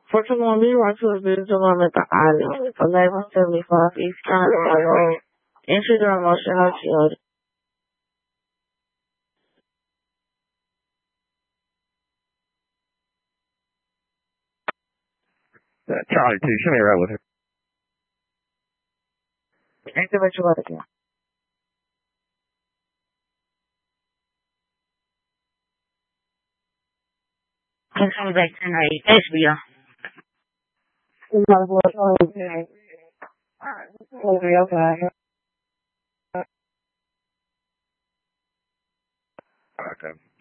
Fortune 1B right to the business development at Island. 1175 East County Road. Entry during motion house yield. Charlie 2, show me right with her. Activate your weather again. Can come back tonight. HBO. Okay.